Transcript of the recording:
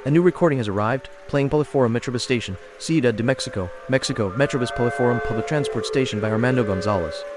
A new recording has arrived, playing Poliforum Metrobus Station, Ciudad de Mexico, Mexico, Metrobus Poliforum Public Transport Station by Armando Gonzalez.